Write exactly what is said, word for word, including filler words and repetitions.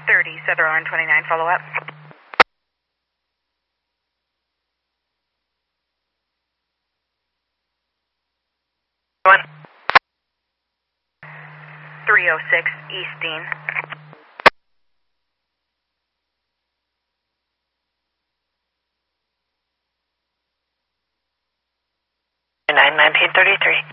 thirty, Sutherland twenty-nine, follow up. One. three oh six, East Dean. nine nineteen thirty-three.